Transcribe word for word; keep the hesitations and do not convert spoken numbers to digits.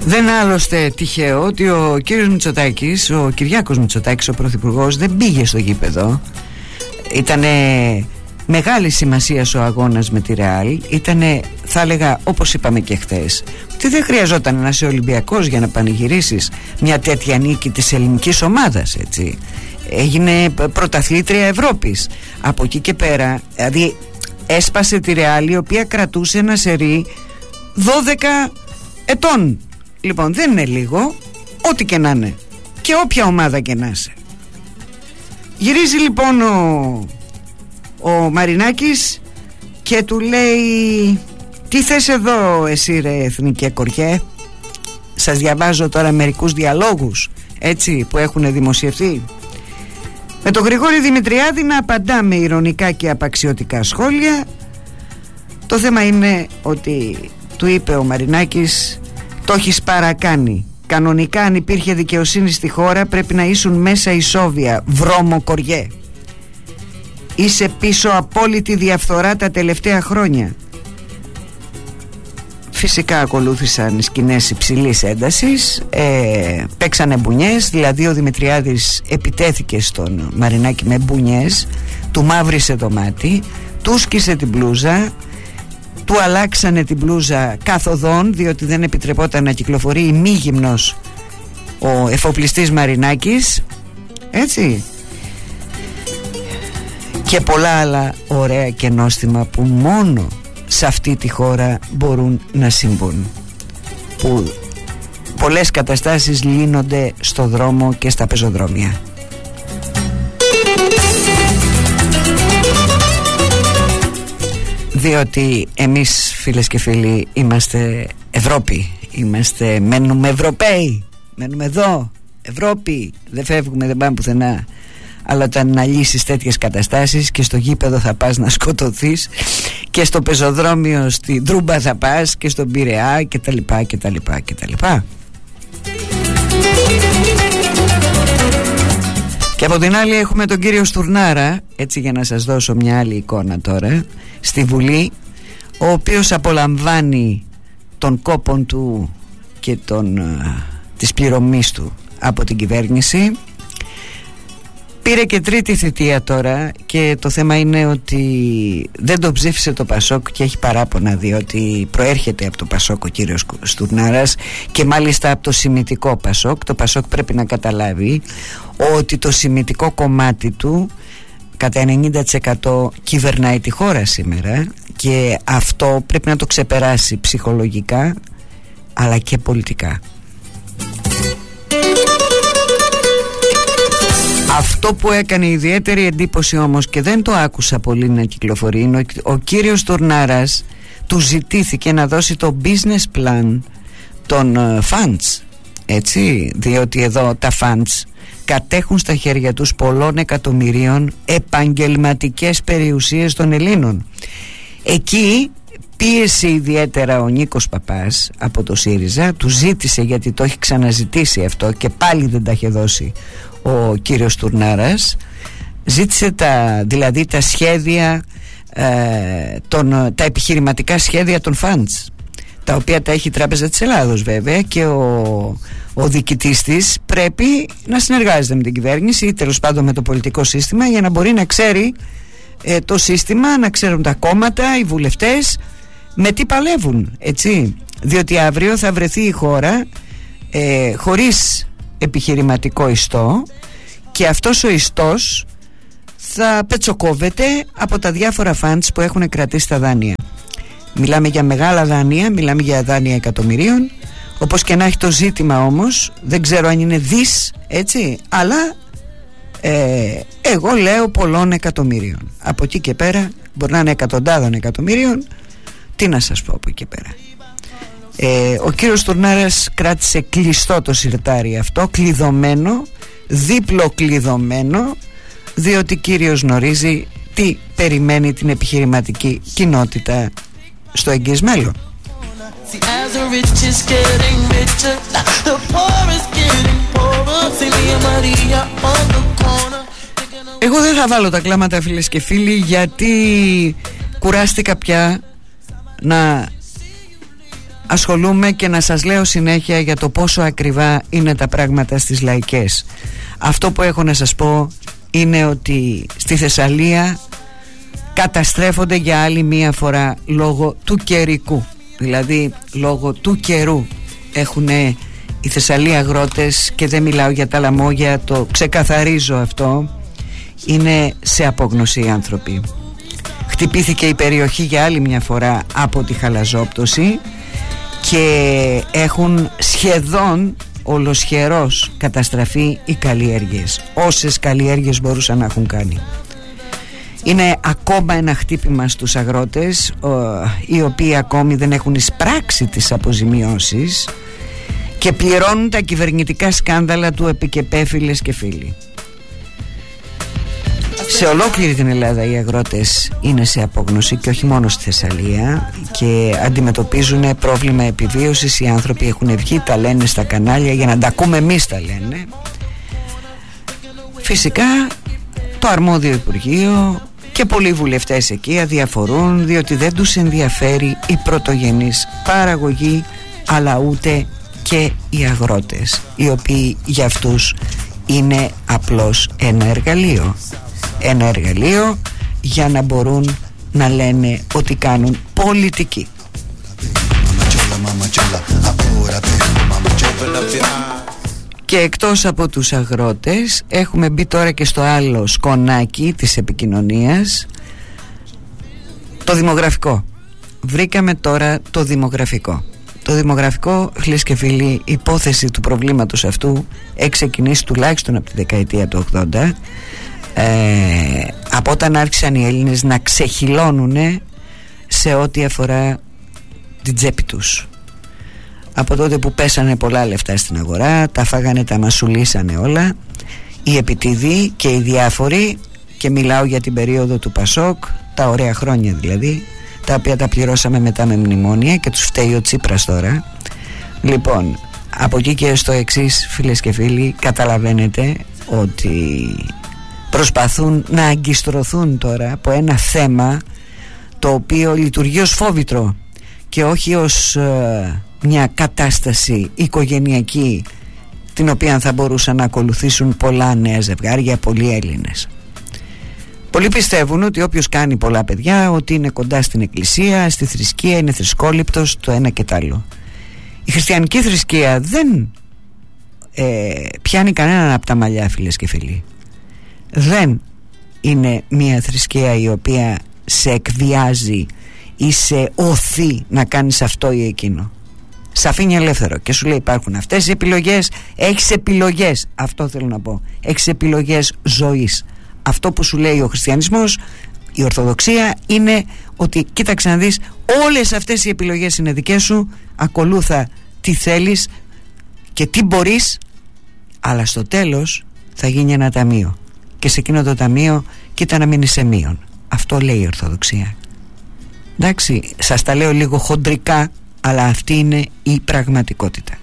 Δεν άλλωστε τυχαίο ότι ο κύριος Μητσοτάκης, ο Κυριάκος Μητσοτάκης, ο πρωθυπουργός, δεν πήγε στο γήπεδο. Ήτανε μεγάλη σημασία ο αγώνας με τη Ρεάλ. Ήτανε, θα έλεγα, όπως είπαμε και χθες, ότι δεν χρειαζόταν να είσαι Ολυμπιακός για να πανηγυρίσεις μια τέτοια νίκη της ελληνικής ομάδας, έτσι. Έγινε πρωταθλήτρια Ευρώπης. Από εκεί και πέρα, δηλαδή έσπασε τη Ρεάλ, η οποία κρατούσε ένα σερί δώδεκα ετών. Λοιπόν, δεν είναι λίγο, ό,τι και να είναι, και όποια ομάδα και να είσαι. Γυρίζει λοιπόν ο, ο Μαρινάκης και του λέει: τι θες εδώ εσύ ρε εθνικέ κοριέ? Σας διαβάζω τώρα μερικούς διαλόγους, έτσι, που έχουν δημοσιευθεί. Με τον Γρηγόρη Δημητριάδη να απαντά με ειρωνικά και απαξιωτικά σχόλια. Το θέμα είναι ότι του είπε ο Μαρινάκης: το έχεις παρακάνει. Κανονικά, αν υπήρχε δικαιοσύνη στη χώρα, πρέπει να ήσουν μέσα ισόβια, βρώμο κοριέ. Είσαι πίσω απόλυτη διαφθορά τα τελευταία χρόνια. Φυσικά ακολούθησαν σκηνές υψηλής έντασης, ε, παίξανε μπουνιές, δηλαδή ο Δημητριάδης επιτέθηκε στον Μαρινάκη με μπουνιές, του μαύρισε το μάτι, του σκίσε την μπλούζα, του αλλάξανε την μπλούζα καθοδόν, διότι δεν επιτρεπόταν να κυκλοφορεί ημίγυμνος ο εφοπλιστής Μαρινάκης, έτσι, και πολλά άλλα ωραία και νόστιμα που μόνο σε αυτή τη χώρα μπορούν να συμβούν, που πολλές καταστάσεις λύνονται στο δρόμο και στα πεζοδρόμια. Διότι εμείς, φίλες και φίλοι, είμαστε Ευρώπη, είμαστε, μένουμε Ευρωπαίοι, μένουμε εδώ, Ευρώπη, δεν φεύγουμε, δεν πάμε πουθενά. Αλλά όταν να λύσεις τέτοιες καταστάσεις, και στο γήπεδο θα πας να σκοτωθείς, και στο πεζοδρόμιο στην Τρούμπα θα πας, και στον Πειραιά, και τα λοιπά και τα λοιπά και τα λοιπά. Και από την άλλη έχουμε τον κύριο Στουρνάρα, έτσι, για να σας δώσω μια άλλη εικόνα τώρα, στη Βουλή, ο οποίος απολαμβάνει των κόπων του και των, uh, της πληρωμής του από την κυβέρνηση. Πήρε και τρίτη θητεία τώρα, και το θέμα είναι ότι δεν το ψήφισε το Πασόκ και έχει παράπονα, διότι προέρχεται από το Πασόκ ο κύριος Στουρνάρας, και μάλιστα από το σημιτικό Πασόκ. Το Πασόκ πρέπει να καταλάβει ότι το σημιτικό κομμάτι του κατά ενενήντα τοις εκατό κυβερνάει τη χώρα σήμερα, και αυτό πρέπει να το ξεπεράσει ψυχολογικά αλλά και πολιτικά. Αυτό που έκανε ιδιαίτερη εντύπωση όμως, και δεν το άκουσα πολύ να κυκλοφορεί, είναι ο κύριος Στουρνάρας, του ζητήθηκε να δώσει το business plan των funds, έτσι, διότι εδώ τα funds κατέχουν στα χέρια τους πολλών εκατομμυρίων επαγγελματικές περιουσίες των Ελλήνων. Εκεί πίεσε ιδιαίτερα ο Νίκος Παπάς από το ΣΥΡΙΖΑ, του ζήτησε, γιατί το έχει ξαναζητήσει αυτό και πάλι δεν τα είχε δώσει ο κύριος Στουρνάρας, ζήτησε τα, δηλαδή τα σχέδια, ε, τον, τα επιχειρηματικά σχέδια των funds, τα οποία τα έχει η Τράπεζα της Ελλάδος βέβαια, και ο, ο διοικητής της πρέπει να συνεργάζεται με την κυβέρνηση ή τέλος πάντων με το πολιτικό σύστημα, για να μπορεί να ξέρει ε, το σύστημα, να ξέρουν τα κόμματα, οι βουλευτές με τι παλεύουν, έτσι, διότι αύριο θα βρεθεί η χώρα ε, χωρίς επιχειρηματικό ιστό, και αυτός ο ιστός θα πετσοκόβεται από τα διάφορα funds που έχουν κρατήσει τα δάνεια. Μιλάμε για μεγάλα δάνεια, μιλάμε για δάνεια εκατομμυρίων. Όπως και να έχει το ζήτημα όμως, δεν ξέρω αν είναι δις, έτσι, αλλά ε, εγώ λέω πολλών εκατομμυρίων. Από εκεί και πέρα μπορεί να είναι εκατοντάδων εκατομμυρίων. Τι να σας πω από εκεί πέρα. Ε, ο κύριος Στουρνάρας κράτησε κλειστό το σιρτάρι αυτό, κλειδωμένο, δίπλο κλειδωμένο, διότι κύριος γνωρίζει τι περιμένει την επιχειρηματική κοινότητα στο εγγύς μέλλον. Εγώ δεν θα βάλω τα κλάματα, φίλες και φίλοι, γιατί κουράστηκα πια να ασχολούμαι και να σας λέω συνέχεια για το πόσο ακριβά είναι τα πράγματα στις λαϊκές. Αυτό που έχω να σας πω είναι ότι στη Θεσσαλία καταστρέφονται για άλλη μία φορά λόγω του καιρικού, δηλαδή λόγω του καιρού έχουν οι Θεσσαλοί αγρότες, και δεν μιλάω για τα λαμόγια, το ξεκαθαρίζω αυτό, είναι σε απόγνωση οι άνθρωποι. Χτυπήθηκε η περιοχή για άλλη μια φορά από τη χαλαζόπτωση και έχουν σχεδόν ολοσχερός καταστραφεί οι καλλιέργειες, όσες καλλιέργειες μπορούσαν να έχουν κάνει. Είναι ακόμα ένα χτύπημα στους αγρότες, οι οποίοι ακόμη δεν έχουν εισπράξει τις αποζημιώσεις και πληρώνουν τα κυβερνητικά σκάνδαλα του επικεπέφυλες και φίλοι. Σε ολόκληρη την Ελλάδα οι αγρότες είναι σε απόγνωση και όχι μόνο στη Θεσσαλία, και αντιμετωπίζουν πρόβλημα επιβίωσης. Οι άνθρωποι έχουν βγει, τα λένε στα κανάλια για να τα ακούμε εμείς, τα λένε. Φυσικά το αρμόδιο Υπουργείο και πολλοί βουλευτές εκεί αδιαφορούν, διότι δεν τους ενδιαφέρει η πρωτογενής παραγωγή, αλλά ούτε και οι αγρότες, οι οποίοι για αυτούς είναι απλώς ένα εργαλείο. Ένα εργαλείο για να μπορούν να λένε ότι κάνουν πολιτική. Και εκτός από τους αγρότες έχουμε μπει τώρα και στο άλλο σκονάκι της επικοινωνίας, το δημογραφικό. Βρήκαμε τώρα το δημογραφικό. Το δημογραφικό, φίλες και φίλοι, η υπόθεση του προβλήματος αυτού έχει ξεκινήσει τουλάχιστον από τη δεκαετία του ογδόντα, ε, από όταν άρχισαν οι Έλληνες να ξεχυλώνουν σε ό,τι αφορά την τσέπη τους. Από τότε που πέσανε πολλά λεφτά στην αγορά, τα φάγανε, τα μασουλήσανε όλα οι επιτίδοι και οι διάφοροι, και μιλάω για την περίοδο του Πασόκ, τα ωραία χρόνια δηλαδή, τα οποία τα πληρώσαμε μετά με μνημόνια και τους φταίει ο Τσίπρας τώρα. Λοιπόν, από εκεί και στο εξής, φίλες και φίλοι, καταλαβαίνετε ότι προσπαθούν να αγκιστρωθούν τώρα από ένα θέμα το οποίο λειτουργεί ως φόβητρο και όχι ως ε, μια κατάσταση οικογενειακή, την οποία θα μπορούσαν να ακολουθήσουν πολλά νέα ζευγάρια, πολλοί Έλληνες. Πολλοί πιστεύουν ότι όποιος κάνει πολλά παιδιά, ότι είναι κοντά στην εκκλησία, στη θρησκεία, είναι θρησκόληπτος, το ένα και το άλλο. Η χριστιανική θρησκεία δεν ε, πιάνει κανέναν από τα μαλλιά, φίλες και φίλοι. Δεν είναι μια θρησκεία η οποία σε εκβιάζει ή σε οθεί να κάνεις αυτό ή εκείνο. Σε αφήνει ελεύθερο και σου λέει υπάρχουν αυτές οι επιλογές, έχεις επιλογές, αυτό θέλω να πω, έχεις επιλογές ζωής. Αυτό που σου λέει ο χριστιανισμός, η Ορθοδοξία, είναι ότι κοίταξε να δεις, όλες αυτές οι επιλογές είναι δικές σου, ακολούθα τι θέλεις και τι μπορείς, αλλά στο τέλος θα γίνει ένα ταμείο και σε εκείνο το ταμείο κοίτα να μείνεις σε μείον. Αυτό λέει η Ορθοδοξία. Εντάξει, σας τα λέω λίγο χοντρικά, αλλά αυτή είναι η πραγματικότητα.